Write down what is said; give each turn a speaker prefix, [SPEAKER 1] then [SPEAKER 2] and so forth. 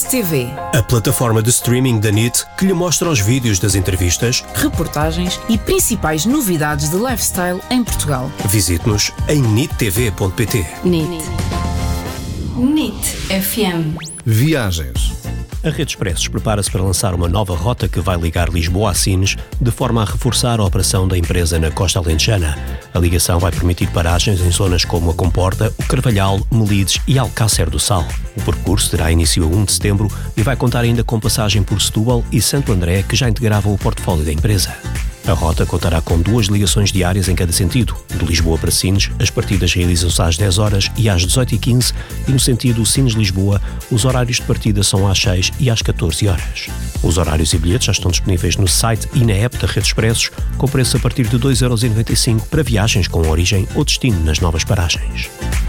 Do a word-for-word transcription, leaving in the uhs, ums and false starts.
[SPEAKER 1] T V,
[SPEAKER 2] a plataforma de streaming da N I T que lhe mostra os vídeos das entrevistas,
[SPEAKER 1] reportagens e principais novidades de lifestyle em Portugal.
[SPEAKER 2] Visite-nos em nit t v ponto p t.
[SPEAKER 1] N I T. N I T F M.
[SPEAKER 3] Viagens.
[SPEAKER 2] A Rede Expressos prepara-se para lançar uma nova rota que vai ligar Lisboa a Sines, de forma a reforçar a operação da empresa na costa alentejana. A ligação vai permitir paragens em zonas como a Comporta, o Carvalhal, Melides e Alcácer do Sal. O percurso terá início a um de setembro e vai contar ainda com passagem por Setúbal e Santo André, que já integravam o portfólio da empresa. A rota contará com duas ligações diárias em cada sentido. De Lisboa para Sines, as partidas realizam-se às dez horas e às dezoito e quinze e no sentido Sines-Lisboa, os horários de partida são às seis e às catorze horas. Os horários e bilhetes já estão disponíveis no site e na app da Rede Expressos, com preço a partir de dois euros e noventa e cinco para viagens com origem ou destino nas novas paragens.